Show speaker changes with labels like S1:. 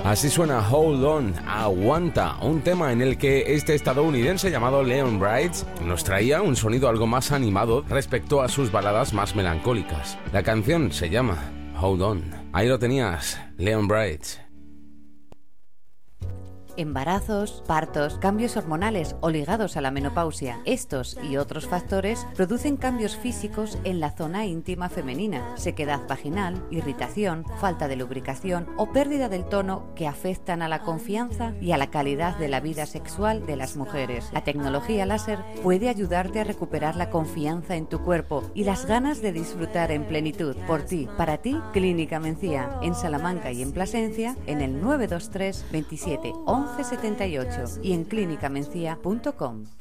S1: Así suena Hold On, Aguanta, un tema en el que este estadounidense llamado Leon Bright nos traía un sonido algo más animado respecto a sus baladas más melancólicas. La canción se llama Hold On. Ahí lo tenías, Leon Bright.
S2: Embarazos, partos, cambios hormonales o ligados a la menopausia. Estos y otros factores producen cambios físicos en la zona íntima femenina, sequedad vaginal, irritación, falta de lubricación o pérdida del tono que afectan a la confianza y a la calidad de la vida sexual de las mujeres. La tecnología láser puede ayudarte a recuperar la confianza en tu cuerpo y las ganas de disfrutar en plenitud. Por ti, para ti, Clínica Mencía, en Salamanca y en Plasencia, en el 923 27 11 78 y en clínicamencia.com.